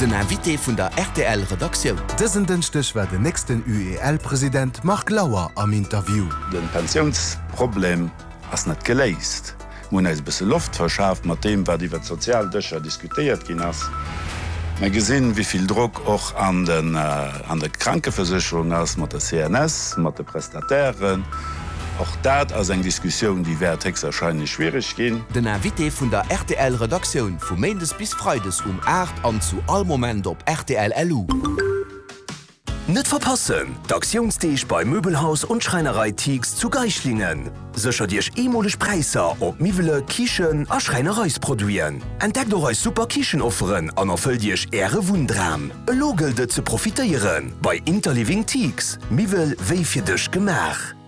Den Invité vun der RTL-Redaktion. Dëssen den Stich war den nächsten UEL-Präsident Mark Lauer am Interview. Den Pensionsproblem ass net geléist. Mun es bisse Luft verschaft mat dem, wat iwwer Sozialdëcher diskutiert gin ass. Ma gesinn, wieviel Druck och an der Krankeversicherung ass mat der CNS, mat de Prestatären. Auch dat as eng Diskussion, die wärtex erscheinlich schwierig gin. Den Invité vun der RTL-Redaktion vu Mendes bis Freides 8 an zu all Moment op RTL-LU. Nicht verpassen! D'Aktionsdeeg bei Möbelhaus und Schreinerei Tix zu Geichlingen. Sicher Dich emolisch Preiser op Mivele, Kichen a Schreinereisproduieren. Entdeck doch euch super Kichenofferen an erfüll Dich Ehre Wundram. Logelde zu profitieren bei Interliving Tix. Mivel wei fir Dich gemach.